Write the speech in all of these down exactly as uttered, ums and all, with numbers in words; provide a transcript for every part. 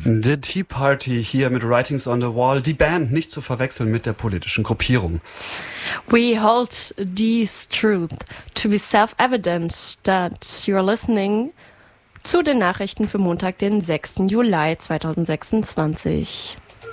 The Tea Party hier mit Writings on the Wall. Die Band nicht zu verwechseln mit der politischen Gruppierung. We hold these truths to be self-evident that you are listening zu den Nachrichten für Montag, den sechsten Juli zweitausendsechsundzwanzig.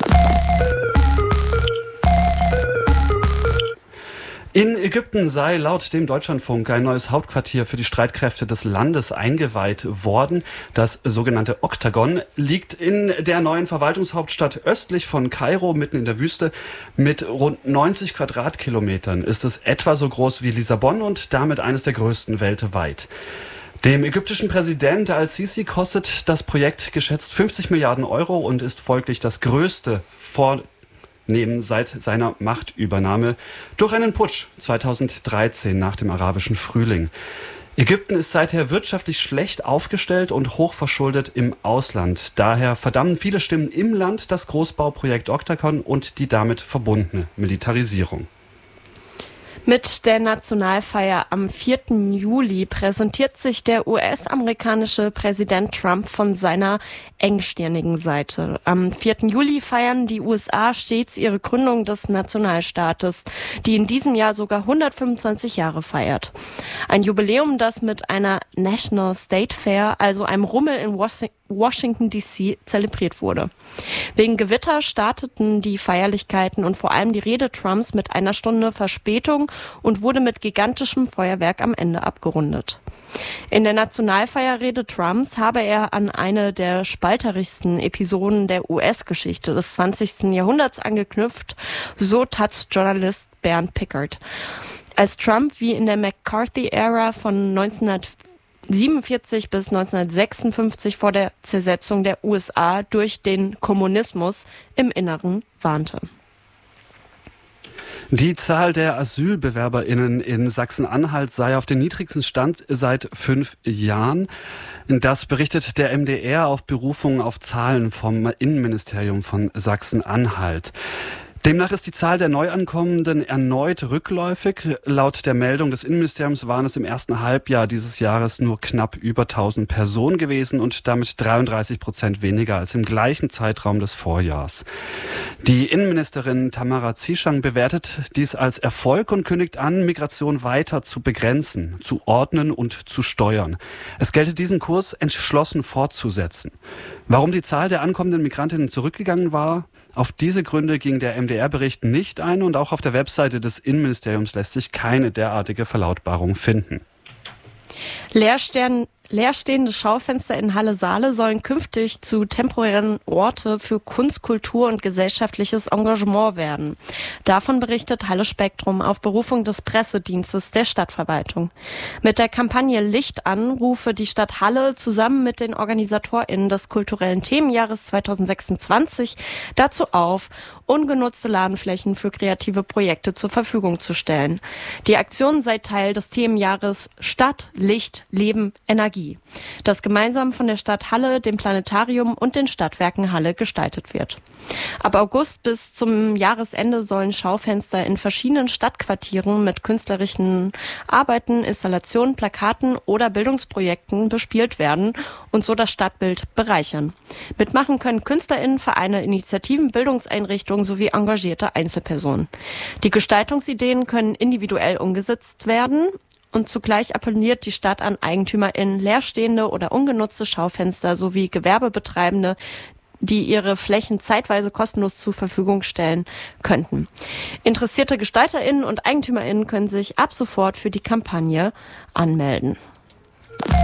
In Ägypten sei laut dem Deutschlandfunk ein neues Hauptquartier für die Streitkräfte des Landes eingeweiht worden. Das sogenannte Oktagon liegt in der neuen Verwaltungshauptstadt östlich von Kairo, mitten in der Wüste. Mit rund neunzig Quadratkilometern ist es etwa so groß wie Lissabon und damit eines der größten weltweit. Dem ägyptischen Präsident al-Sisi kostet das Projekt geschätzt fünfzig Milliarden Euro und ist folglich das größte vor Nehmen seit seiner Machtübernahme durch einen Putsch zweitausenddreizehn nach dem arabischen Frühling. Ägypten ist seither wirtschaftlich schlecht aufgestellt und hochverschuldet im Ausland. Daher verdammen viele Stimmen im Land das Großbauprojekt Oktagon und die damit verbundene Militarisierung. Mit der Nationalfeier am vierten Juli präsentiert sich der U S-amerikanische Präsident Trump von seiner engstirnigen Seite. Am vierten Juli feiern die U S A stets ihre Gründung des Nationalstaates, die in diesem Jahr sogar hundertfünfundzwanzig Jahre feiert. Ein Jubiläum, das mit einer National State Fair, also einem Rummel in Washington D C, zelebriert wurde. Wegen Gewitter starteten die Feierlichkeiten und vor allem die Rede Trumps mit einer Stunde Verspätung und wurde mit gigantischem Feuerwerk am Ende abgerundet. In der Nationalfeierrede Trumps habe er an eine der spalterischsten Episoden der U S-Geschichte des zwanzigsten Jahrhunderts angeknüpft, so Taz-Journalist Bernd Pickert. Als Trump wie in der McCarthy-Ära von neunzehnhundertsiebenundvierzig bis neunzehnhundertsechsundfünfzig vor der Zersetzung der U S A durch den Kommunismus im Inneren warnte. Die Zahl der AsylbewerberInnen in Sachsen-Anhalt sei auf den niedrigsten Stand seit fünf Jahren. Das berichtet der M D R auf Berufung auf Zahlen vom Innenministerium von Sachsen-Anhalt. Demnach ist die Zahl der Neuankommenden erneut rückläufig. Laut der Meldung des Innenministeriums waren es im ersten Halbjahr dieses Jahres nur knapp über tausend Personen gewesen und damit dreiunddreißig Prozent weniger als im gleichen Zeitraum des Vorjahrs. Die Innenministerin Tamara Zieschang bewertet dies als Erfolg und kündigt an, Migration weiter zu begrenzen, zu ordnen und zu steuern. Es gelte diesen Kurs entschlossen fortzusetzen. Warum die Zahl der ankommenden Migrantinnen zurückgegangen war? Auf diese Gründe ging der M D R-Bericht nicht ein und auch auf der Webseite des Innenministeriums lässt sich keine derartige Verlautbarung finden. Leerstern Leerstehende Schaufenster in Halle-Saale sollen künftig zu temporären Orte für Kunst, Kultur und gesellschaftliches Engagement werden. Davon berichtet Halle Spektrum auf Berufung des Pressedienstes der Stadtverwaltung. Mit der Kampagne Licht an rufe die Stadt Halle zusammen mit den OrganisatorInnen des kulturellen Themenjahres zweitausendsechsundzwanzig dazu auf, ungenutzte Ladenflächen für kreative Projekte zur Verfügung zu stellen. Die Aktion sei Teil des Themenjahres Stadt, Licht, Leben, Energie, das gemeinsam von der Stadt Halle, dem Planetarium und den Stadtwerken Halle gestaltet wird. Ab August bis zum Jahresende sollen Schaufenster in verschiedenen Stadtquartieren mit künstlerischen Arbeiten, Installationen, Plakaten oder Bildungsprojekten bespielt werden und so das Stadtbild bereichern. Mitmachen können KünstlerInnen, Vereine, Initiativen, Bildungseinrichtungen sowie engagierte Einzelpersonen. Die Gestaltungsideen können individuell umgesetzt werden. Und zugleich appelliert die Stadt an EigentümerInnen, leerstehende oder ungenutzte Schaufenster sowie Gewerbebetreibende, die ihre Flächen zeitweise kostenlos zur Verfügung stellen könnten. Interessierte GestalterInnen und EigentümerInnen können sich ab sofort für die Kampagne anmelden.